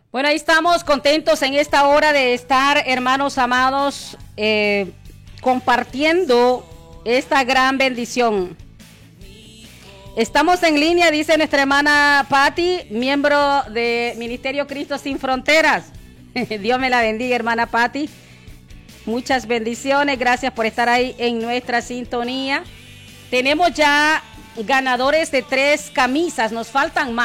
Bueno, ahí estamos contentos en esta hora de estar, hermanos amados, compartiendo esta gran bendición. Estamos en línea, dice nuestra hermana Patti, miembro de Ministerio Cristo Sin Fronteras. Dios me la bendiga, hermana Patti. Muchas bendiciones, gracias por estar ahí en nuestra sintonía. Tenemos ya ganadores de 3 camisas, nos faltan más.